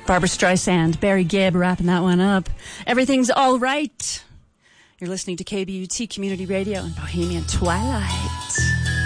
Barbara Streisand, Barry Gibb wrapping that one up. Everything's all right. You're listening to KBUT Community Radio and Bohemian Twilight.